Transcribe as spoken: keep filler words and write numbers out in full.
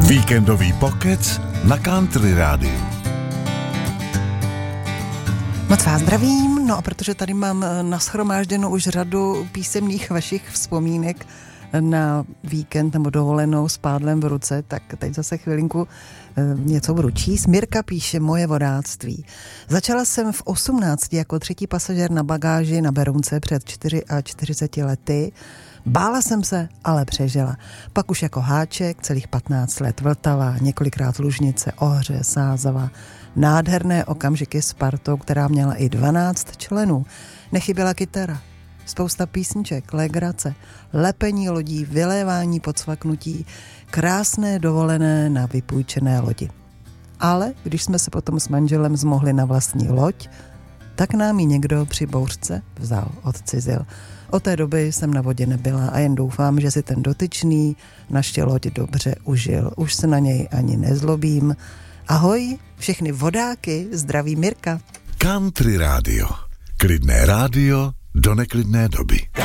Víkendový pokec na Country Rádiu. Moc vás zdravím, no a protože tady mám nashromážděnou už řadu písemných vašich vzpomínek na víkend nebo dovolenou s pádlem v ruce, tak teď zase chvilinku něco budu číst. Mirka píše: moje vodáctví. Začala jsem v osmnácti jako třetí pasažér na bagáži na Berounce před čtyřiceti čtyřmi lety. Bála jsem se, ale přežila. Pak už jako háček celých patnáct let Vltava, několikrát Lužnice, Ohře, Sázava. Nádherné okamžiky s partou, která měla i dvanáct členů. Nechyběla kytara, spousta písniček, legrace, lepení lodí, vylévání podsvaknutí, krásné dovolené na vypůjčené lodi. Ale když jsme se potom s manželem zmohli na vlastní loď, tak nám ji někdo při bouřce vzal, odcizil. Od té doby jsem na vodě nebyla a jen doufám, že si ten dotyčný naště loď dobře užil. Už se na něj ani nezlobím. Ahoj, všechny vodáky, zdraví Mirka. Country Rádio. Klidné rádio do neklidné doby.